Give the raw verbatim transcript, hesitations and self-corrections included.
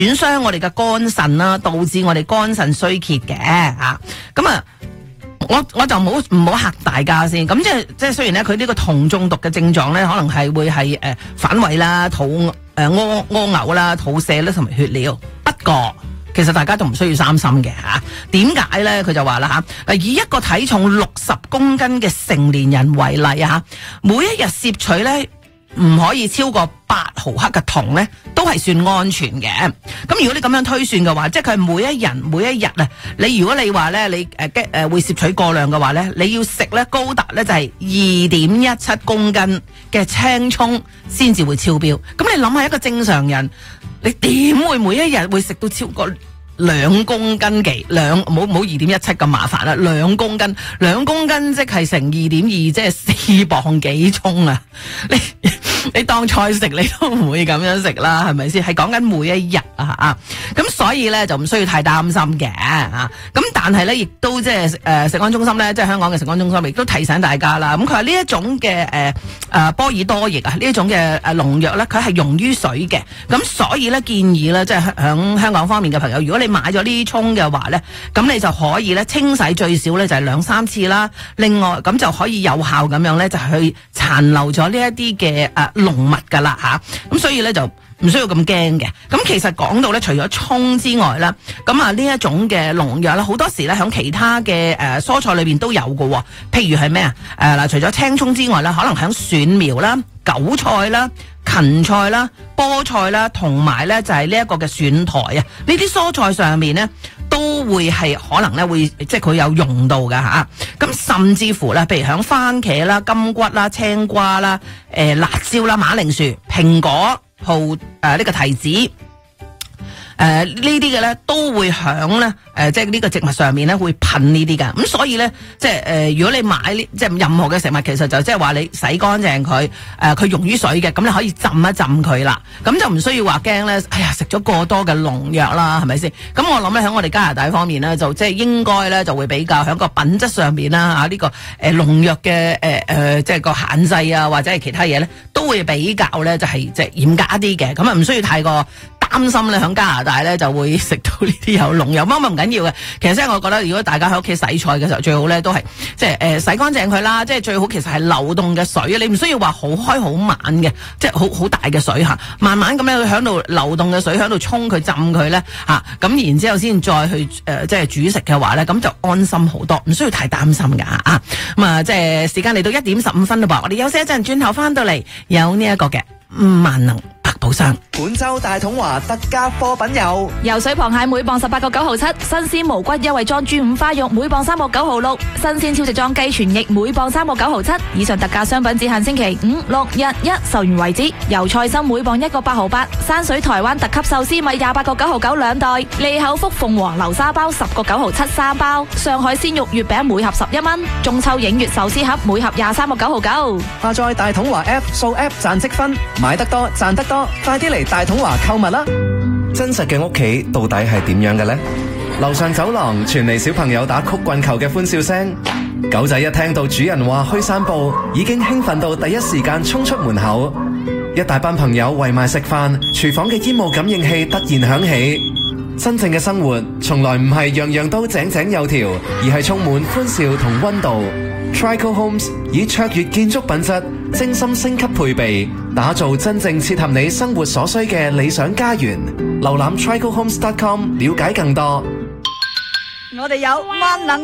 損傷我哋嘅肝腎啦，導致我哋肝腎衰竭嘅吓。咁啊，我我就冇唔好嚇大家先。咁即係即係雖然咧，佢呢個銅中毒嘅症狀咧，可能係會係誒反胃啦、肚誒屙屙嘔啦、肚瀉啦同埋血尿。不過其實大家都唔需要擔心嘅吓。點解咧？佢就話啦吓，以一個體重六十公斤嘅成年人為例啊，每一日攝取咧唔可以超過八毫克嘅銅咧，都係算安全嘅。咁如果你咁樣推算嘅話，即係佢每一人每一日啊，你如果你話咧你誒誒、呃、會攝取過量嘅話咧，你要食咧高達咧就係二點一七公斤嘅青蔥先至會超標。咁你諗下一個正常人，你點會每一日會食到超過兩公斤幾？兩冇冇二點一七咁麻煩啦，兩公斤兩公斤即係成二點二，即係四磅幾蔥啊！你你當菜食你都唔會咁樣食啦，係咪先？係講緊每一日啊啊！咁所以咧就唔需要太擔心嘅啊！咁但係咧亦都即係誒食安中心咧，即係香港嘅食安中心亦都提醒大家啦。咁佢話呢一種嘅誒誒波爾多液啊，呢一種嘅誒農藥咧，佢係溶於水嘅。咁所以咧建議咧，即係響香港方面嘅朋友，如果你買咗呢啲蔥嘅話咧，咁你就可以咧清洗最少咧就係兩三次啦。另外咁就可以有效咁樣咧就去殘留咗呢一啲嘅誒農物噶啦吓。咁所以咧就唔需要咁驚嘅。咁其實講到咧，除咗蔥之外啦，咁啊呢一種嘅農藥咧，好多時咧響其他嘅誒蔬菜裏邊都有嘅。譬如係咩啊？誒嗱，除咗青蔥之外啦，可能響蒜苗啦、韭菜啦、芹菜啦、菠菜啦，同埋咧就係呢一個嘅蒜苔啊，呢啲蔬菜上面咧都會係可能咧會即係佢有用到噶吓。咁甚至乎咧，譬如響番茄啦、金骨啦、青瓜啦、誒、呃、辣椒啦、馬鈴薯、蘋果、葡誒呢個提子，誒、呃、呢啲嘅咧都會響咧誒即係呢個植物上面咧會噴呢啲噶。咁所以咧即係誒、呃、如果你買呢即係任何嘅食物，其實就即係話你洗乾淨佢，誒佢溶於水嘅，咁你可以浸一浸佢啦。咁就唔需要話驚咧，哎呀食咗過多嘅農藥啦，係咪先？咁我諗咧喺我哋加拿大方面咧，就即係應該咧就會比較喺個品質上面啦吓，呢、這個誒農藥嘅誒誒即係個限制啊，或者係其他嘢咧，都會比較咧就係即係嚴格一啲嘅。咁啊唔需要太過擔心咧，喺加拿大咧就會食到呢啲有農藥，乜乜唔緊要嘅。其實即係我覺得，如果大家喺屋企洗菜嘅時候，最好咧都係即係誒洗乾淨佢啦。即係最好其實係流動嘅水，你唔需要話好開好慢嘅，即係好好大嘅水吓，慢慢咁樣喺度流動嘅水喺度沖佢浸佢咧吓，咁然之後先再去誒、呃、即係煮食嘅話咧，咁就安心好多，唔需要太擔心噶啊。咁啊，即係時間嚟到一點十五分啦噃，我哋休息一陣，轉頭翻到嚟有呢一個嘅萬能百寶箱。 本周大統華特價貨品有游水螃蟹每磅十八個九毫七，新鮮無骨優惠裝豬五花肉每磅三個九毫六，新鮮超值裝雞全翼每磅三個九毫七。以上特價商品只限星期五、六、日一，售完為止。油菜心每磅一個八毫八，山水台灣特級壽司米廿八個九毫九兩袋，利口福鳳凰流沙包十個九毫七三包，上海鮮肉月餅每盒十一蚊，中秋影月壽司盒每盒廿三個九毫九。 下載大統華 App， 掃 App 賺積分，買得多賺得多，快啲嚟大統華購物啦！ 真實嘅屋企到底係點樣嘅呢？樓上走廊傳嚟小朋友打曲棍球嘅歡笑聲，狗仔一聽到主人話去散步，已經興奮到第一時間衝出門口。一大班朋友圍埋食飯，廚房嘅煙霧感應器突然響起。真正嘅生活從來唔係樣樣都井井有條，而係充滿歡笑同溫度。Trico Homes 以卓越建築品質、精心升級配備，打造真正切合你生活所需嘅理想家園。瀏覽 trico homes dot com 了解更多。 我哋有萬能